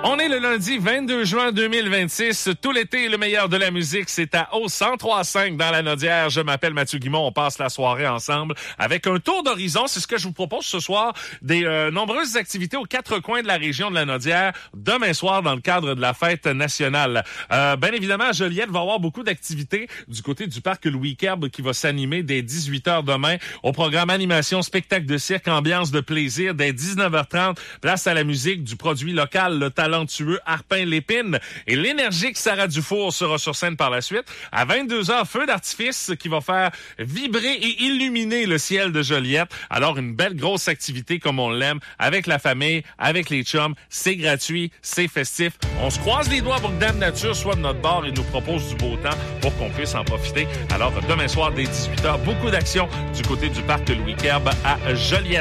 On est le lundi 22 juin 2026. Tout l'été, le meilleur de la musique, c'est à O 103.5 dans la Nodière. Je m'appelle Mathieu Guimond. On passe la soirée ensemble avec un tour d'horizon. C'est ce que je vous propose ce soir. Des nombreuses activités aux quatre coins de la région de la Nodière demain soir dans le cadre de la fête nationale. Bien évidemment, à Joliette va y avoir beaucoup d'activités du côté du parc Louis Kerb qui va s'animer dès 18h demain. Au programme animation, spectacle de cirque, ambiance de plaisir dès 19h30. Place à la musique, du produit local, le talentueux Arpin Lépine et l'énergique Sarah Dufour sera sur scène par la suite. À 22h, feu d'artifice qui va faire vibrer et illuminer le ciel de Joliette. Alors, une belle grosse activité comme on l'aime, avec la famille, avec les chums. C'est gratuit, c'est festif. On se croise les doigts pour que Dame Nature soit de notre bord et nous propose du beau temps pour qu'on puisse en profiter. Alors, demain soir, dès 18h, beaucoup d'actions du côté du parc Louis Kerb à Joliette.